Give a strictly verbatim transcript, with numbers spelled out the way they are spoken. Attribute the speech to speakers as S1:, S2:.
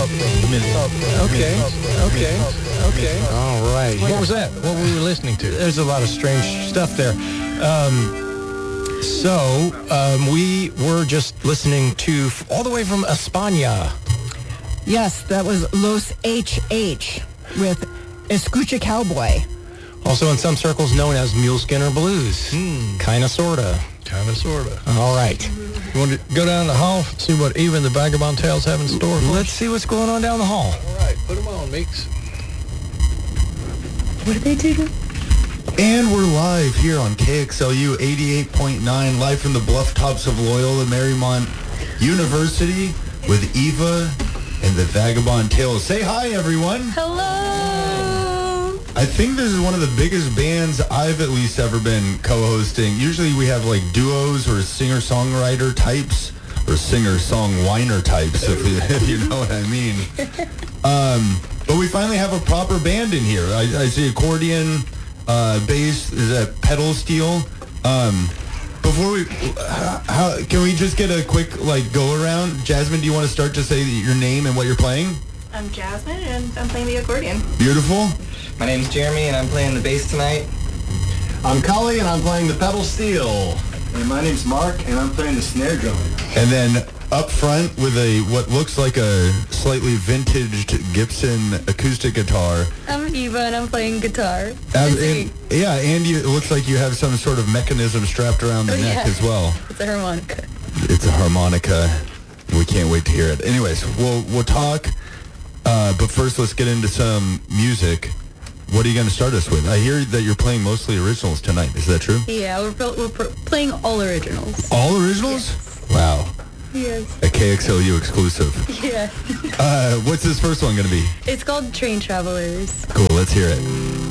S1: Okay, okay, okay.
S2: All right.
S1: What was that? What were we listening to?
S2: There's a lot of strange stuff there. Um, so, um, we were just listening to, f- all the way from España.
S3: Yes, that was Los H H with Escucha Cowboy.
S2: Also in some circles known as Mule Skinner Blues.
S1: Hmm.
S2: Kinda, sorta.
S1: Kind of, sort of.
S2: All right.
S1: You want to go down the hall, see what even the Vagabond Tales have in store for us?
S2: Let's see what's going on down the hall.
S1: All right, put them on, Meeks.
S3: What did they do?
S4: And we're live here on K X L U eighty-eight point nine, live from the bluff tops of Loyola Marymount University with Eva and the Vagabond Tales. Say hi, everyone.
S3: Hello.
S4: I think this is one of the biggest bands I've at least ever been co-hosting. Usually we have like duos or singer-songwriter types or singer-songwhiner types, if you, if you know what I mean. Um, but we finally have a proper band in here. I, I see accordion, uh, bass, is that pedal steel? Um, before we, how, how, can we just get a quick like go around? Jasmine, do you want to start to say your name and what you're playing?
S5: I'm Jasmine, and I'm playing the accordion.
S4: Beautiful.
S6: My name's Jeremy, and I'm playing the bass tonight.
S7: I'm Cully, and I'm playing the pedal steel. And my name's Mark, and I'm playing the snare drum.
S4: And then up front with a what looks like a slightly vintaged Gibson acoustic guitar.
S5: I'm Eva, and I'm playing guitar.
S4: Um, and, yeah, and you, it looks like you have some sort of mechanism strapped around the
S5: Oh,
S4: neck
S5: yeah.
S4: as well.
S5: It's a harmonica.
S4: It's a harmonica. We can't wait to hear it. Anyways, we'll we'll talk. Uh, but first, let's get into some music. What are you going to start us with? I hear that you're playing mostly originals tonight. Is that true?
S5: Yeah, we're, pro- we're pro- playing all originals.
S4: All originals? Wow.
S5: Yes.
S4: A K X L U exclusive.
S5: Yeah.
S4: Uh, what's this first one going to be?
S5: It's called Train Travelers.
S4: Cool, let's hear it.